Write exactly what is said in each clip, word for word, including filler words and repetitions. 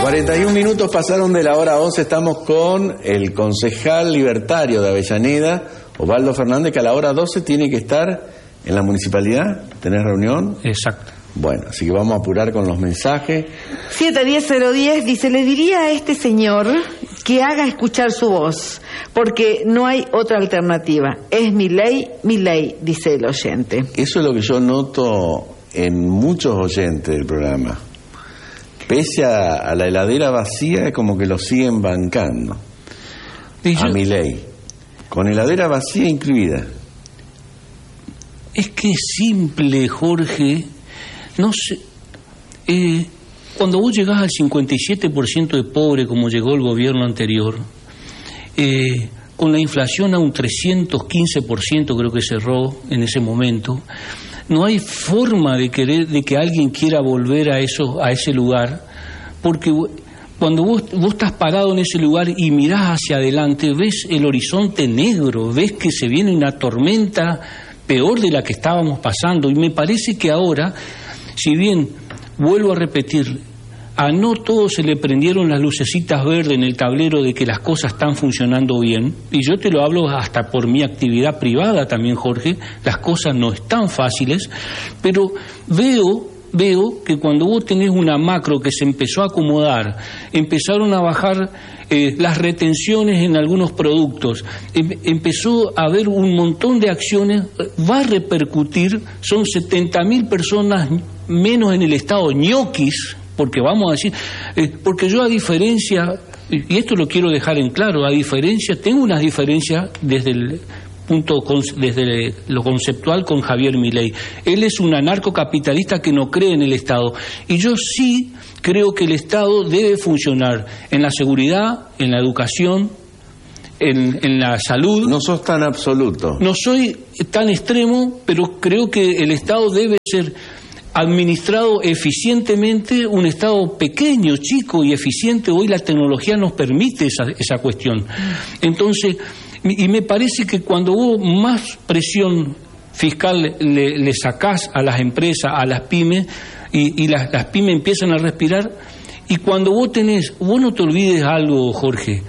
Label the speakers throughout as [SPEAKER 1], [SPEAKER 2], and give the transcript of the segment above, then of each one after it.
[SPEAKER 1] cuarenta y un minutos pasaron de la hora once, estamos con el concejal libertario de Avellaneda, Osvaldo Fernández, que a la hora doce tiene que estar en la municipalidad. ¿Tenés reunión?
[SPEAKER 2] Exacto.
[SPEAKER 1] Bueno, así que vamos a apurar con los mensajes.
[SPEAKER 3] siete diez cero diez dice, le diría a este señor que haga escuchar su voz, porque no hay otra alternativa. Es mi ley, mi ley, dice el oyente.
[SPEAKER 1] Eso es lo que yo noto en muchos oyentes del programa. Pese a, a la heladera vacía, es como que lo siguen bancando.
[SPEAKER 2] Y yo,
[SPEAKER 1] a mi ley. Con heladera vacía incluida.
[SPEAKER 2] Es que es simple, Jorge. No sé. Eh, cuando vos llegás al cincuenta y siete por ciento de pobre, como llegó el gobierno anterior, eh, con la inflación a un trescientos quince por ciento creo que cerró en ese momento, no hay forma de querer de que alguien quiera volver a eso, a ese lugar, porque cuando vos, vos estás parado en ese lugar y mirás hacia adelante, ves el horizonte negro, ves que se viene una tormenta peor de la que estábamos pasando, y me parece que ahora, si bien vuelvo a repetir, a no todos se le prendieron las lucecitas verdes en el tablero de que las cosas están funcionando bien, y yo te lo hablo hasta por mi actividad privada también, Jorge, las cosas no están fáciles, pero veo, veo que cuando vos tenés una macro que se empezó a acomodar, empezaron a bajar eh, las retenciones en algunos productos, em, empezó a haber un montón de acciones, va a repercutir, son setenta mil personas menos en el estado ñoquis, porque vamos a decir, eh, porque yo a diferencia, y esto lo quiero dejar en claro, a diferencia, tengo unas diferencias desde el punto, desde lo conceptual con Javier Milei. Él es un anarcocapitalista que no cree en el Estado, y yo sí creo que el Estado debe funcionar en la seguridad, en la educación, en, en la salud.
[SPEAKER 1] No sos tan absoluto.
[SPEAKER 2] No soy tan extremo, pero creo que el Estado debe ser administrado eficientemente, un Estado pequeño, chico y eficiente. Hoy la tecnología nos permite esa, esa cuestión. Entonces, y me parece que cuando vos más presión fiscal le, le sacás a las empresas, a las pymes, y, y las, las pymes empiezan a respirar, y cuando vos tenés, vos no te olvides algo, Jorge,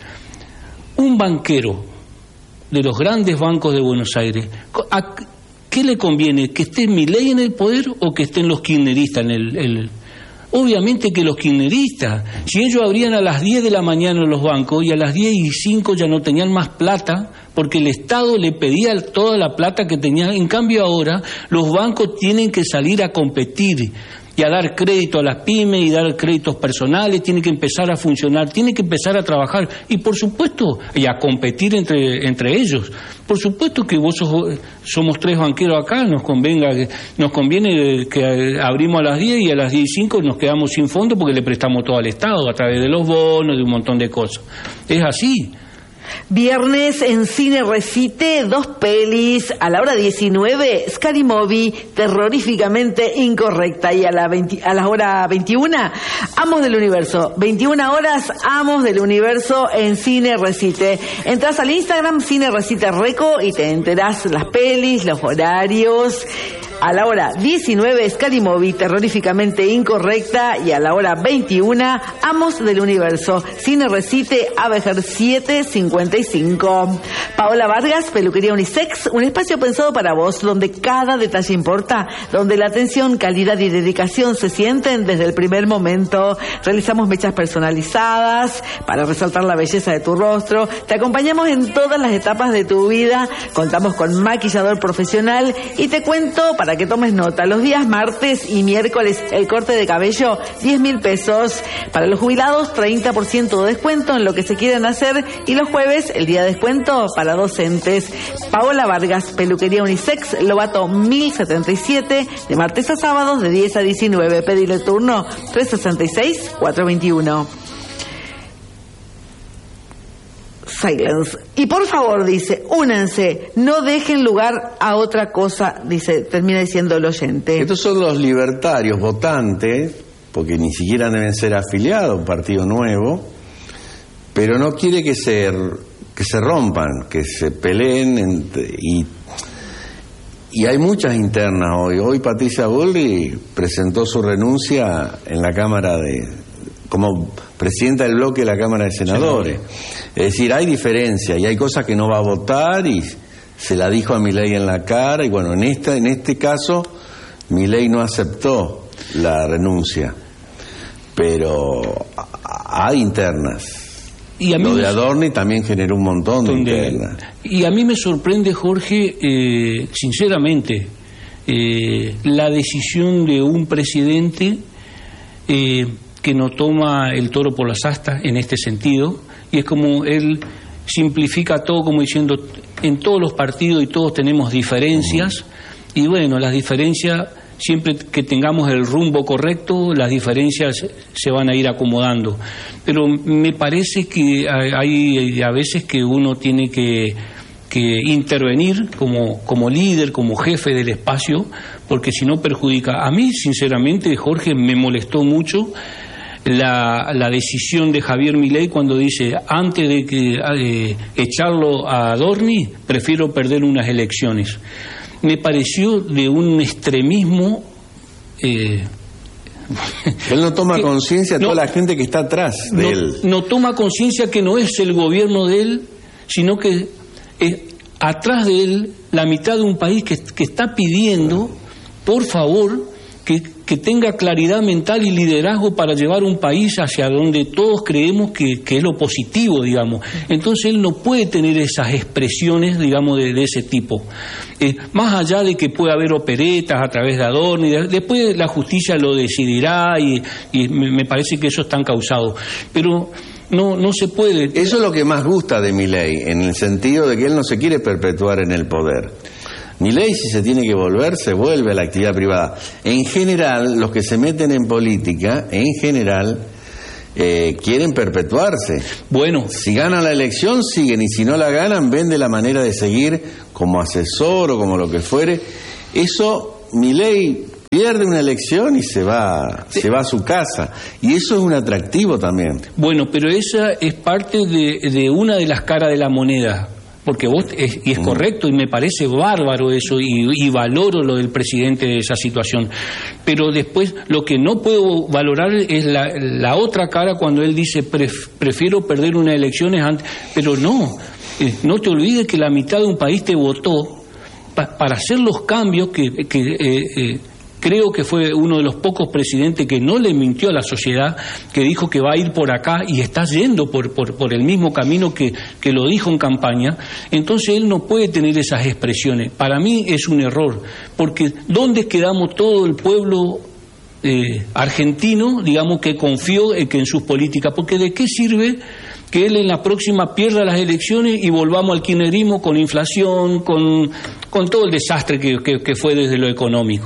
[SPEAKER 2] un banquero de los grandes bancos de Buenos Aires, ¿a qué le conviene? ¿Que esté Milei en el poder o que estén los kirchneristas en el, el... Obviamente que los kirchneristas. Si ellos abrían a las diez de la mañana los bancos y a las diez y cinco ya no tenían más plata, porque el Estado le pedía toda la plata que tenía. En cambio ahora los bancos tienen que salir a competir y a dar crédito a las pymes y dar créditos personales, tiene que empezar a funcionar, tiene que empezar a trabajar y por supuesto y a competir entre entre ellos. Por supuesto que vos sos, somos tres banqueros acá, nos convenga nos conviene que abrimos a las diez y a las diez y cinco nos quedamos sin fondo porque le prestamos todo al Estado a través de los bonos, de un montón de cosas. Es así.
[SPEAKER 3] Viernes en Cine Recite, dos pelis. A la hora diecinueve, Scary Movie, terroríficamente incorrecta. Y a la, veinte, a la hora veintiuna, Amos del Universo. veintiuna horas, Amos del Universo en Cine Recite. Entras al Instagram, Cine Recite Reco, y te enterás las pelis, los horarios. A la hora diecinueve, Scary Movie, terroríficamente incorrecta. Y a la hora veintiuna, Amos del Universo. Cine Recite, Avejer siete cincuenta y cinco. Paola Vargas, Peluquería Unisex, un espacio pensado para vos, donde cada detalle importa, donde la atención, calidad y dedicación se sienten desde el primer momento. Realizamos mechas personalizadas para resaltar la belleza de tu rostro. Te acompañamos en todas las etapas de tu vida. Contamos con maquillador profesional y te cuento para que tomes nota. Los días martes y miércoles el corte de cabello, diez mil pesos. Para los jubilados, treinta por ciento de descuento en lo que se quieran hacer. Y los jueves, el día de descuento para docentes. Paola Vargas, Peluquería Unisex, Lobato mil setenta y siete, de martes a sábados de diez a diecinueve. Pedile turno tres sesenta y seis, cuatro veintiuno. Silence. Y por favor, dice, únanse, no dejen lugar a otra cosa, dice, termina diciendo el oyente.
[SPEAKER 1] Estos son los libertarios votantes, porque ni siquiera deben ser afiliados a un partido nuevo, pero no quiere que se, que se rompan, que se peleen, entre, y, y hay muchas internas hoy. Hoy Patricia Bullrich presentó su renuncia en la Cámara de como presidenta del bloque de la Cámara de Senadores. Es decir, hay diferencia y hay cosas que no va a votar y se la dijo a Milei en la cara y bueno, en esta, en este caso Milei no aceptó la renuncia, pero hay internas. Y a mí Lo de Adorni también generó un montón de internas.
[SPEAKER 2] Y a mí me sorprende, Jorge, eh, sinceramente, eh, la decisión de un presidente eh, que no toma el toro por las astas en este sentido, y es como él simplifica todo como diciendo, en todos los partidos y todos tenemos diferencias, uh-huh. y bueno, las diferencias, siempre que tengamos el rumbo correcto, las diferencias se van a ir acomodando. Pero me parece que hay a veces que uno tiene que, que intervenir como, como líder, como jefe del espacio, porque si no perjudica. A mí, sinceramente, Jorge, me molestó mucho la, la decisión de Javier Milei cuando dice, antes de que eh, echarlo a Adorni, prefiero perder unas elecciones. Me pareció de un extremismo. Eh,
[SPEAKER 1] él no toma conciencia de no, toda la gente que está atrás de
[SPEAKER 2] no,
[SPEAKER 1] él.
[SPEAKER 2] No toma conciencia que no es el gobierno de él, sino que eh, atrás de él la mitad de un país que, que está pidiendo, por favor, que, que tenga claridad mental y liderazgo para llevar un país hacia donde todos creemos que, que es lo positivo, digamos. Entonces él no puede tener esas expresiones, digamos, de, de ese tipo. Eh, más allá de que pueda haber operetas a través de Adorni, de, después la justicia lo decidirá y, y me, me parece que eso está encausado. Pero no, no se puede.
[SPEAKER 1] Eso es lo que más gusta de Milei, en el sentido de que él no se quiere perpetuar en el poder. Milei, si se tiene que volver, se vuelve a la actividad privada. En general, los que se meten en política, en general, eh, quieren perpetuarse.
[SPEAKER 2] Bueno,
[SPEAKER 1] si ganan la elección, siguen, y si no la ganan, ven de la manera de seguir como asesor o como lo que fuere. Eso, Milei pierde una elección y se va, se va a su casa. Y eso es un atractivo también.
[SPEAKER 2] Bueno, pero esa es parte de, de una de las caras de la moneda. Porque vos, es, y es correcto, y me parece bárbaro eso, y, y valoro lo del presidente de esa situación. Pero después, lo que no puedo valorar es la, la otra cara cuando él dice, pref, prefiero perder unas elecciones antes. Pero no, eh, no te olvides que la mitad de un país te votó pa, para hacer los cambios que... que eh, eh, creo que fue uno de los pocos presidentes que no le mintió a la sociedad, que dijo que va a ir por acá y está yendo por, por, por el mismo camino que, que lo dijo en campaña. Entonces él no puede tener esas expresiones. Para mí es un error, porque ¿dónde quedamos todo el pueblo eh, argentino, digamos, que confió en, que en sus políticas? Porque ¿de qué sirve que él en la próxima pierda las elecciones y volvamos al kirchnerismo con inflación, con, con todo el desastre que, que, que fue desde lo económico?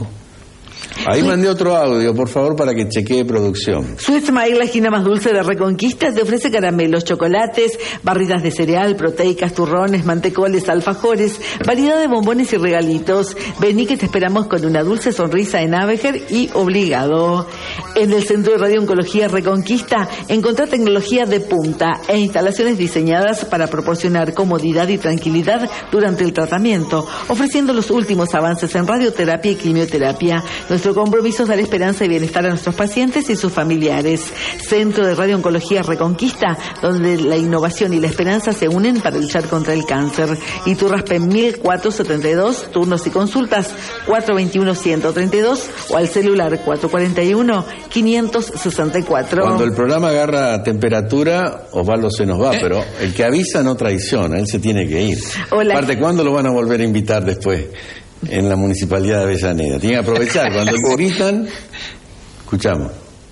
[SPEAKER 1] Ahí mandé otro audio, por favor, para que chequee producción.
[SPEAKER 3] Sweet Smile, la esquina más dulce de Reconquista, te ofrece caramelos, chocolates, barritas de cereal, proteicas, turrones, mantecoles, alfajores, variedad de bombones y regalitos. Vení que te esperamos con una dulce sonrisa en Abejer y obligado. En el Centro de Radiooncología Reconquista encontrá tecnología de punta e instalaciones diseñadas para proporcionar comodidad y tranquilidad durante el tratamiento, ofreciendo los últimos avances en radioterapia y quimioterapia. Nuestro compromiso es dar esperanza y bienestar a nuestros pacientes y sus familiares. Centro de Radiooncología Reconquista, donde la innovación y la esperanza se unen para luchar contra el cáncer. Iturraspe mil cuatrocientos setenta y dos, turnos y consultas cuatro veintiuno ciento treinta y dos o al celular cuatro cuarenta y uno quinientos sesenta y cuatro.
[SPEAKER 1] Cuando el programa agarra temperatura, Osvaldo se nos va, eh. pero el que avisa no traiciona, él se tiene que ir. Hola. Aparte, ¿cuándo lo van a volver a invitar después? En la Municipalidad de Avellaneda. Tienen que aprovechar. Cuando gritan, escuchamos.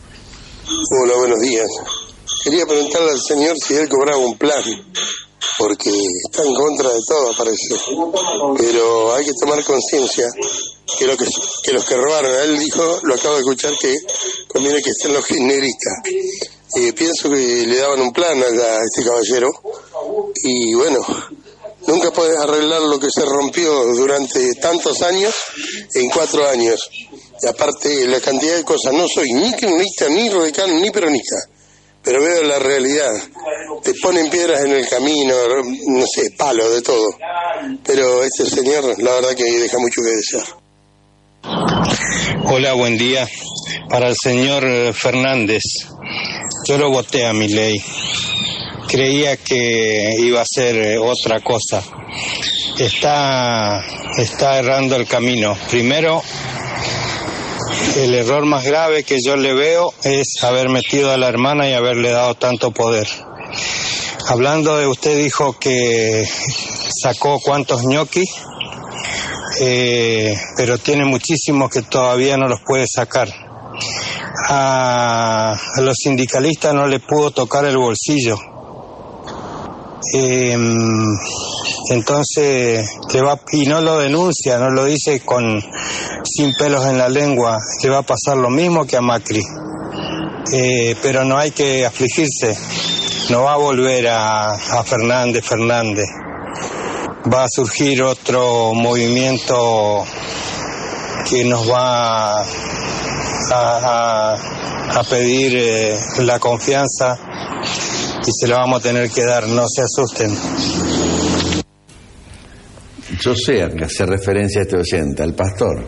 [SPEAKER 4] Hola, buenos días. Quería preguntarle al señor si él cobraba un plan, porque está en contra de todo, parece. Pero hay que tomar conciencia que, lo que, que los que robaron, él dijo, lo acabo de escuchar, que conviene que estén los kirchneristas. Eh, pienso que le daban un plan a, a este caballero, y bueno... Nunca puedes arreglar lo que se rompió durante tantos años en cuatro años. Y aparte, la cantidad de cosas. No soy ni kirchnerista, ni radical, ni peronista. Pero veo la realidad. Te ponen piedras en el camino, no sé, palos, de todo. Pero este señor, la verdad que deja mucho que desear.
[SPEAKER 5] Hola, buen día. Para el señor Fernández. yo lo voté a Milei. Creía que iba a ser otra cosa. Está, está errando el camino. Primero, el error más grave que yo le veo es haber metido a la hermana y haberle dado tanto poder. Hablando de, usted dijo que sacó cuántos ñoquis, eh, pero tiene muchísimos que todavía no los puede sacar. A, a los sindicalistas no le pudo tocar el bolsillo. Eh, entonces le va, y no lo denuncia, no lo dice con sin pelos en la lengua, le va a pasar lo mismo que a Macri. Eh, pero no hay que afligirse, no va a volver a, a Fernández Fernández, va a surgir otro movimiento que nos va a, a, a pedir eh, la confianza y se lo vamos a tener que dar, no se asusten.
[SPEAKER 1] Yo sé a qué hace referencia a este oyente, al pastor,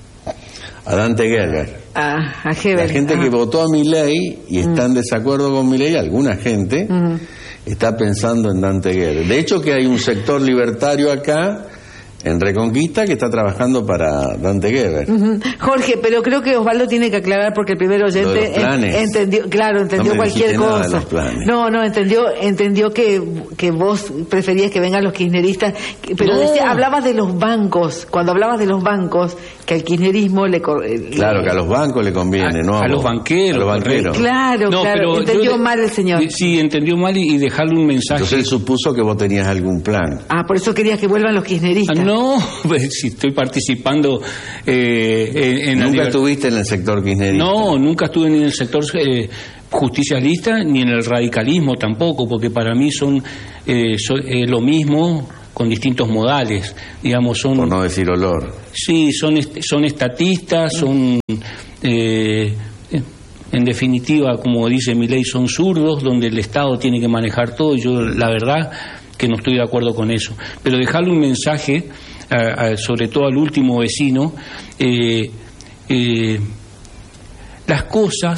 [SPEAKER 1] a Dante Gerber.
[SPEAKER 3] Ah, a Gerber.
[SPEAKER 1] La gente
[SPEAKER 3] ah.
[SPEAKER 1] que votó a Milei y está
[SPEAKER 3] Mm.
[SPEAKER 1] en desacuerdo con Milei, alguna gente
[SPEAKER 3] Mm.
[SPEAKER 1] está pensando en Dante Gerber. De hecho, que hay un sector libertario acá en Reconquista que está trabajando para Dante Gerber.
[SPEAKER 3] Ujú. Jorge, pero creo que Osvaldo tiene que aclarar porque el primer
[SPEAKER 1] Lo de
[SPEAKER 3] oyente
[SPEAKER 1] los planes.
[SPEAKER 3] en- entendió, claro, entendió
[SPEAKER 1] No me
[SPEAKER 3] cualquier
[SPEAKER 1] dijiste nada de
[SPEAKER 3] cosa.
[SPEAKER 1] los planes.
[SPEAKER 3] No, no, entendió, entendió que, que vos preferías que vengan los kirchneristas, que- pero
[SPEAKER 2] No.
[SPEAKER 3] decía, hablabas de los bancos, cuando hablabas de los bancos, que al kirchnerismo le... cor- eh,
[SPEAKER 1] Claro, que a los bancos le conviene,
[SPEAKER 2] a,
[SPEAKER 1] ¿no?
[SPEAKER 2] a los
[SPEAKER 1] vos.
[SPEAKER 2] banqueros.
[SPEAKER 1] A los banqueros.
[SPEAKER 3] Claro,
[SPEAKER 2] No,
[SPEAKER 3] claro,
[SPEAKER 2] pero
[SPEAKER 3] entendió
[SPEAKER 2] yo le-
[SPEAKER 3] mal el señor.
[SPEAKER 2] eh, Sí, entendió mal y, y dejarle un mensaje.
[SPEAKER 1] Entonces él supuso que vos tenías algún plan.
[SPEAKER 3] Ah, por eso querías que vuelvan los kirchneristas.
[SPEAKER 2] Ah, no, pues, si estoy participando eh, en, en la
[SPEAKER 1] Nunca
[SPEAKER 2] liber-
[SPEAKER 1] estuviste en el sector kirchnerista.
[SPEAKER 2] No, nunca estuve ni en el sector eh, justicialista ni en el radicalismo tampoco, porque para mí son eh, so- eh, lo mismo con distintos modales, digamos, son...
[SPEAKER 1] Por no decir olor.
[SPEAKER 2] Sí, son, est- son estatistas, son, eh, en definitiva, como dice Milei, son zurdos, donde el Estado tiene que manejar todo, y yo la verdad que no estoy de acuerdo con eso. Pero dejarle un mensaje, a- a- sobre todo al último vecino, eh, eh, las cosas,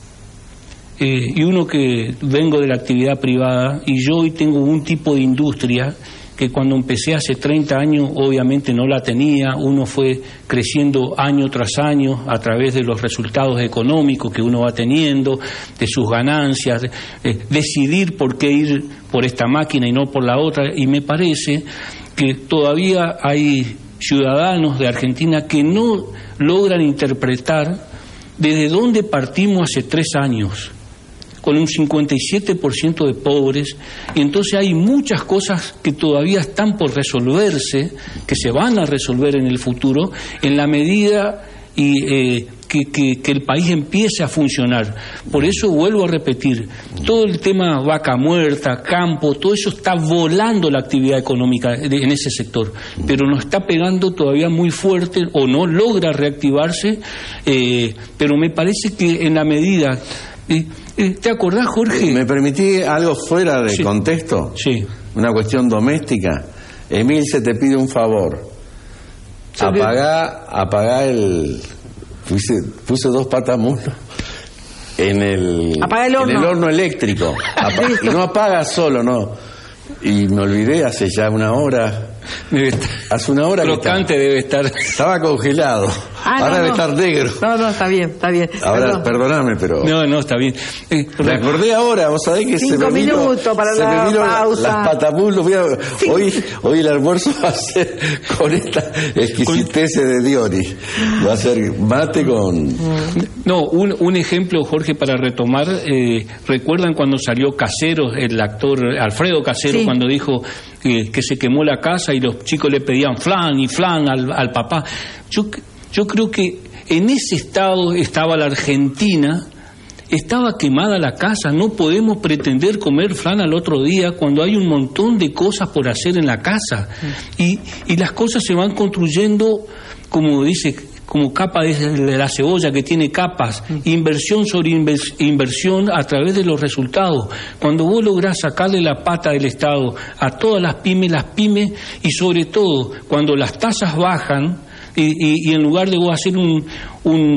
[SPEAKER 2] eh, y uno que vengo de la actividad privada, y yo hoy tengo un tipo de industria que cuando empecé hace treinta años obviamente no la tenía, uno fue creciendo año tras año a través de los resultados económicos que uno va teniendo, de sus ganancias, de, de decidir por qué ir por esta máquina y no por la otra, y me parece que todavía hay ciudadanos de Argentina que no logran interpretar desde dónde partimos hace tres años, con un cincuenta y siete por ciento de pobres, y entonces hay muchas cosas que todavía están por resolverse, que se van a resolver en el futuro, en la medida y, eh, que, que, que el país empiece a funcionar. Por eso vuelvo a repetir, todo el tema vaca muerta, campo, todo eso está volando la actividad económica de- en ese sector, pero nos está pegando todavía muy fuerte o no logra reactivarse, eh, pero me parece que en la medida... eh, eh, ¿Te acordás, Jorge?
[SPEAKER 1] ¿Me permití algo fuera de
[SPEAKER 2] Sí.
[SPEAKER 1] contexto?
[SPEAKER 2] Sí.
[SPEAKER 1] Una cuestión doméstica. Emil se te pide un favor.
[SPEAKER 2] ¿Sobre?
[SPEAKER 1] Apagá, apagá el... Puse, puse dos patamulos en el,
[SPEAKER 3] Apaga el horno.
[SPEAKER 1] en el horno eléctrico. Apa- y no apaga solo, no. Y me olvidé hace ya una hora.
[SPEAKER 2] Debe estar-
[SPEAKER 1] Hace una hora que
[SPEAKER 2] crocante
[SPEAKER 1] estaba,
[SPEAKER 2] debe estar.
[SPEAKER 1] estaba congelado.
[SPEAKER 3] Ah, no,
[SPEAKER 1] Ahora debe
[SPEAKER 3] no.
[SPEAKER 1] estar negro.
[SPEAKER 3] No, no, está bien, está bien.
[SPEAKER 1] Ahora,
[SPEAKER 3] Perdón.
[SPEAKER 1] perdóname, pero...
[SPEAKER 2] No, no, está bien. Eh,
[SPEAKER 1] Me acordé ahora, vos sabés que se
[SPEAKER 3] Cinco
[SPEAKER 1] me vino,
[SPEAKER 3] minutos para
[SPEAKER 1] se
[SPEAKER 3] la
[SPEAKER 1] me vino
[SPEAKER 3] pausa.
[SPEAKER 1] las patamulos. Voy a-
[SPEAKER 3] Sí.
[SPEAKER 1] hoy, hoy el almuerzo va a ser con esta exquisitez de Diori. Va a ser mate con...
[SPEAKER 2] No, un, un ejemplo, Jorge, para retomar. Eh, ¿Recuerdan cuando salió Casero, el actor Alfredo Casero,
[SPEAKER 3] Sí.
[SPEAKER 2] cuando dijo eh, que se quemó la casa y los chicos le pedían flan y flan al, al papá? Yo, yo creo que en ese estado estaba la Argentina. Estaba quemada la casa, no podemos pretender comer flan al otro día cuando hay un montón de cosas por hacer en la casa. Y, y las cosas se van construyendo, como dice, como capa de la cebolla que tiene capas, inversión sobre invers- inversión a través de los resultados. Cuando vos lográs sacarle la pata del Estado a todas las pymes, las pymes, y sobre todo cuando las tasas bajan, y, y, y en lugar de vos hacer un, un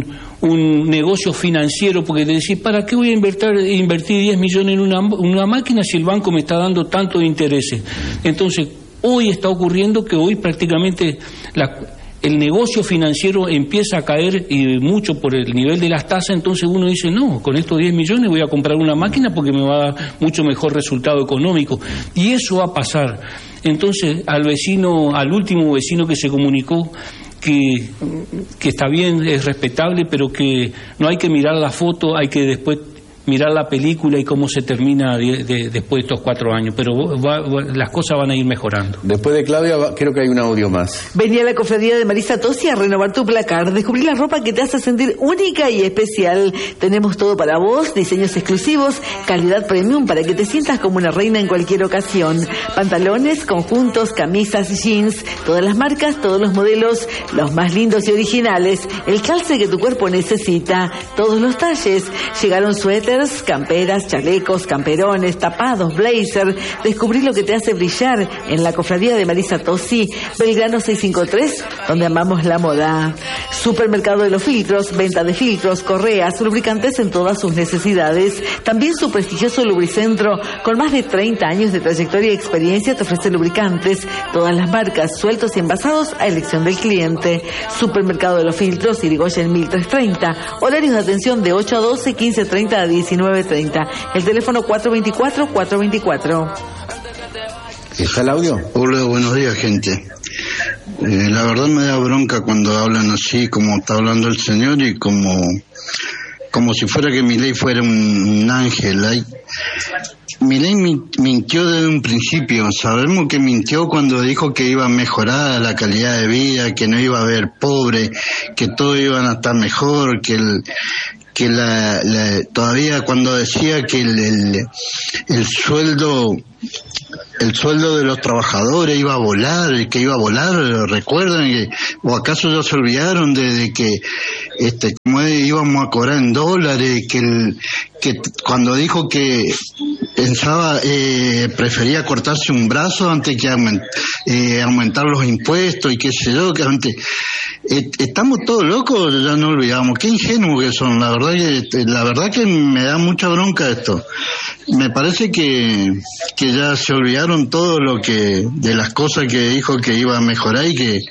[SPEAKER 2] un negocio financiero, porque te decís, ¿para qué voy a invertir, invertir diez millones en una, una máquina si el banco me está dando tanto de intereses? Entonces, hoy está ocurriendo que hoy prácticamente la, el negocio financiero empieza a caer y mucho por el nivel de las tasas, entonces uno dice, no, con estos diez millones voy a comprar una máquina porque me va a dar mucho mejor resultado económico. Y eso va a pasar. Entonces, al vecino, al último vecino que se comunicó, que, que está bien, es respetable, pero que no hay que mirar la foto, hay que después mirar la película y cómo se termina de, de, después de estos cuatro años, pero va, va, las cosas van a ir mejorando.
[SPEAKER 1] Después de Claudia, va, creo que hay un audio más.
[SPEAKER 3] Vení a la cofradía de Marisa Tosi a renovar tu placar, descubrir la ropa que te hace sentir única y especial. Tenemos todo para vos, diseños exclusivos, calidad premium para que te sientas como una reina en cualquier ocasión. Pantalones, conjuntos, camisas, jeans, todas las marcas, todos los modelos, los más lindos y originales, el calce que tu cuerpo necesita, todos los talles. Llegaron suéteres, camperas, chalecos, camperones, tapados, blazer. Descubrí lo que te hace brillar en la cofradía de Marisa Tosi, Belgrano seiscientos cincuenta y tres, donde amamos la moda. Supermercado de los Filtros, venta de filtros, correas, lubricantes en todas sus necesidades. También su prestigioso lubricentro, con más de treinta años de trayectoria y experiencia, te ofrece lubricantes, todas las marcas, sueltos y envasados a elección del cliente. Supermercado de los Filtros, Irigoyen mil trescientos treinta. Horarios de atención de ocho a doce, quince treinta a diecinueve treinta. El teléfono cuatro veinticuatro, cuatro veinticuatro.
[SPEAKER 1] ¿Está el audio?
[SPEAKER 6] Hola, buenos días, gente. Eh, la verdad me da bronca cuando hablan así como está hablando el señor y como como si fuera que Milei fuera un, un ángel. Hay, Milei mintió desde un principio. Sabemos que mintió cuando dijo que iba a mejorar la calidad de vida, que no iba a haber pobre, que todo iban a estar mejor, que el que la, la todavía cuando decía que el, el, el sueldo el sueldo de los trabajadores iba a volar, que iba a volar, ¿recuerdan? Que, ¿o acaso ya se olvidaron de, de que este como íbamos a cobrar en dólares? Que el, que cuando dijo que pensaba, eh, prefería cortarse un brazo antes que aument, eh, aumentar los impuestos y qué sé yo, que antes... Estamos todos locos, ya no olvidamos. Qué ingenuos que son, la verdad que la verdad que me da mucha bronca esto. Me parece que que ya se olvidaron todo lo que de las cosas que dijo que iba a mejorar y que